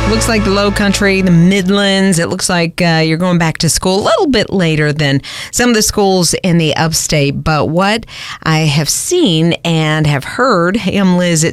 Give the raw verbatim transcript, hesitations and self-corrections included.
Looks like the Low Country, the Midlands. It looks like uh, you're going back to school a little bit later than some of the schools in the upstate. But what I have seen and have heard, hey, I'm Liz,